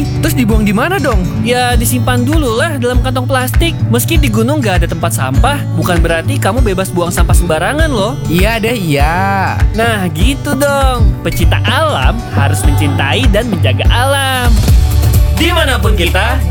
Terus dibuang di mana dong? Ya disimpan dulu lah dalam kantong plastik. Meski di gunung gak ada tempat sampah, bukan berarti kamu bebas buang sampah sembarangan loh. Iya deh, iya. Nah gitu dong, pecinta alam harus mencintai dan menjaga alam. Dimanapun kita,